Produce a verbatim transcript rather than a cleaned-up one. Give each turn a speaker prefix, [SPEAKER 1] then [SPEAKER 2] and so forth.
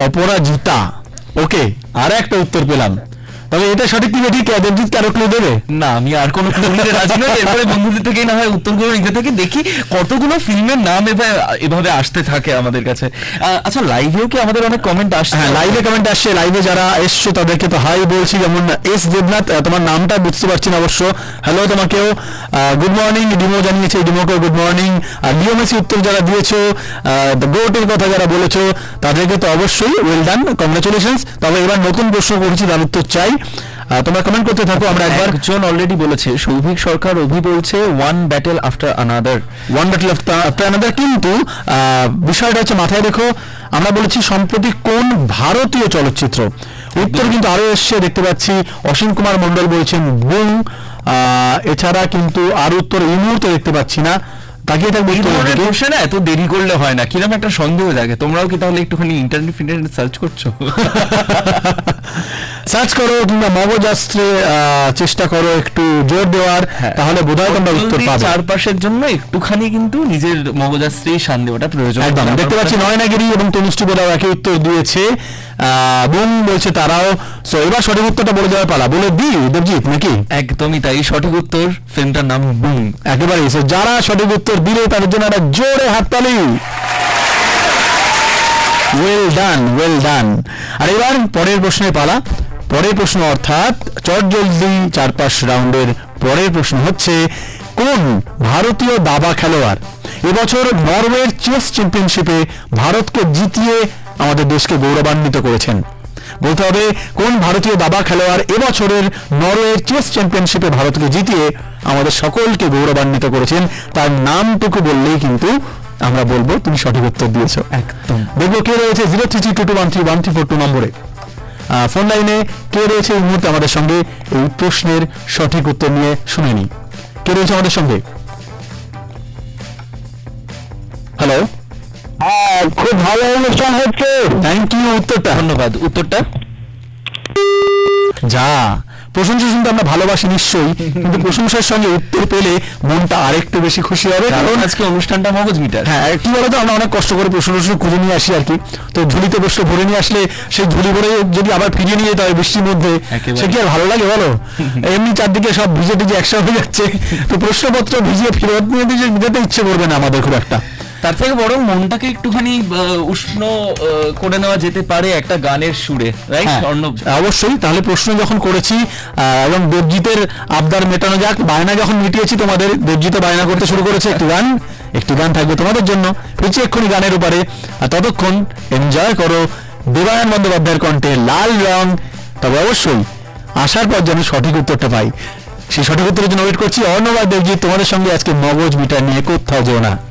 [SPEAKER 1] অপরাজিতা। ওকে, আর একটা উত্তর পেলাম, তবে এটা সঠিক কি ঠিক? দেবজিৎ কারো ক্লু দেবে?
[SPEAKER 2] না, আমি আর কোনো ক্লু নিতে রাজি নই। এরপরে বন্ধুদের থেকেই না হয় উত্তরগুলো নিতে থাকি, দেখি কতগুলো ফিল্মের নাম এভাবে আসতে থাকে আমাদের কাছে। আচ্ছা, লাইভেও কি আমাদের অনেক কমেন্ট আসছে?
[SPEAKER 1] হ্যাঁ, লাইভে কমেন্ট আসছে। লাইভে যারা এসছো তাদেরকে তো হাই বলছি, যেমন এস দেবনাথ, তোমার নামটা বুঝতে পারছি না অবশ্য, হ্যালো তোমাকেও, গুড মর্নিং। ডিমো জানিয়েছে, ডিমোকেও গুড মর্নিং। আর ডিওমেসি উত্তর যারা দিয়েছো, দ্য গোটের কথা যারা বলেছো, তাদেরকে তো অবশ্যই ওয়েল ডান, কংগ্রাচুলেশনস। তবে এবার নতুন প্রশ্ন করেছি, তার উত্তর চাই, তোমরা কমেন্ট করতে থাকো। আমরা একবার,
[SPEAKER 2] একজন অলরেডি বলেছে, সৌভিক সরকার অভি বলছে one battle after another,
[SPEAKER 1] one battle after another. কিন্তু বিষয়টা হচ্ছে মাথায় রেখো, আমরা বলেছি সম্প্রতি কোন ভারতীয় চলচ্চিত্র। উত্তর কিন্তু আরো এসছে, দেখতে পাচ্ছি অসীম কুমার মন্ডল বলছেন বুং। এছাড়া কিন্তু আর উত্তর এই মুহূর্তে দেখতে পাচ্ছি না। তাকিয়ে থাকবে,
[SPEAKER 2] না এত দেরি করলে হয় না, কিরকম একটা সন্দেহ জাগে। তোমরাও কি তাহলে একটুখানি ইন্টারনেট ফিন্টারনেট সার্চ করছো?
[SPEAKER 1] সার্চ করো কিংবা মগজাস্ত্রে চেষ্টা করো একটু জোর দেওয়ার, তাহলে বোধহয় তোমরা উত্তর পাবে।
[SPEAKER 2] চারপাশের জন্য একটুখানি কিন্তু নিজের মগজাস্ত্রেই শান দেওয়াটা প্রয়োজন।
[SPEAKER 1] একদম। দেখতে পাচ্ছি নয়নাগিরি এবং তনুশ্রী বোধহয় একই উত্তর দিয়েছে, বুম বলছে তারাও। সো এবার সঠিক উত্তরটা বলে দেওয়ার পালা, বলে দি দেবজিৎ নাকি?
[SPEAKER 2] একদমই তাই, সঠিক উত্তর ফিল্মটার নাম বুম।
[SPEAKER 1] একেবারেই। সো যারা সঠিক উত্তর দিলে তাদের জন্য একটা জোরে হাততালি। Well done, well done. আর এবার পরের প্রশ্নের পালা। পরের প্রশ্ন অর্থাৎ চট জলদি চার পাঁচ রাউন্ডের পরের প্রশ্ন হচ্ছে, কোন ভারতীয় দাবা খেলোয়াড় এবছর নরওয়ের চেস চ্যাম্পিয়নশিপে ভারতকে জিতিয়ে আমাদের দেশকে গৌরবান্বিত করেছেন? বলতে হবে কোন ভারতীয় দাবা খেলোয়াড় এবছরের নরওয়ের চেস চ্যাম্পিয়নশিপে ভারতকে জিতিয়ে আমাদের সকলকে গৌরবান্বিত করেছেন। তার নামটুকু বললেই কিন্তু আমরা বলবো তুমি সঠিক উত্তর দিয়েছো।
[SPEAKER 2] একদম।
[SPEAKER 1] দেখবো কে রয়েছে zero three three two two one three one three four two নম্বরে। ফোন লাইনে কে রয়েছে এই মুহূর্তে আমাদের সঙ্গে এই প্রশ্নের সঠিক উত্তর নিয়ে শুনে নি। কে রয়েছে আমাদের সঙ্গে? হ্যালো।
[SPEAKER 3] হ্যাঁ, খুব ভালো অনুষ্ঠান হচ্ছে।
[SPEAKER 1] Thank you. উত্তরটা?
[SPEAKER 2] ধন্যবাদ। উত্তরটা
[SPEAKER 1] যা, প্রশংসা শুনতে আমরা ভালোবাসি নিশ্চয়ই, কিন্তু প্রশংসার সঙ্গে উত্তর পেলে মনটা আরেকটু বেশি খুশি হবে,
[SPEAKER 2] কারণ আজকে অনুষ্ঠানটা মগজ মিটার।
[SPEAKER 1] হ্যাঁ, কি বলতো, আমরা অনেক কষ্ট করে প্রশ্ন প্রশ্ন খুঁজে নিয়ে আসি আর কি। তো ঝুলিতে প্রশ্ন ভরে নিয়ে আসলে সেই ঝুলি ভরে যদি আবার ফিরিয়ে নিয়ে যেতে হয় বৃষ্টির মধ্যে, সে কি আর ভালো লাগে বলো? এমনি চারদিকে সব ভিজে ভিজে একসাথে হয়ে যাচ্ছে, তো প্রশ্নপত্র ভিজিয়ে ফেরত নিয়ে দিয়ে যেতে ইচ্ছে করবে না আমাদের খুব একটা।
[SPEAKER 2] তার থেকে বরং মনটাকে একটুখানি উষ্ণ করে নেওয়া যেতে পারে একটা গানের সুরে, রাইট?
[SPEAKER 1] অবশ্যই। তাহলে প্রশ্ন যখন করেছি এবং দেবজিতের আবদার মেটানো যাক, বায়না যখন মিটিয়েছি তোমাদের, দেবজিতে বায়না করতে শুরু করেছে একটি গান, একটি গান থাকবে তোমাদের জন্য। ফিরছি এক্ষুনি গানের উপরে, আর ততক্ষণ এনজয় করো দেবায়ন বন্দ্যোপাধ্যায়ের কণ্ঠে লাল রং। তবে অবশ্যই আসার পর যেন সঠিক উত্তরটা পাই, সেই সঠিক উত্তরের জন্য ওয়েট করছি। অর্ণব আর দেবজিৎ তোমাদের সঙ্গে আজকে মগজ মিটার নিয়ে কোথাও যেও না।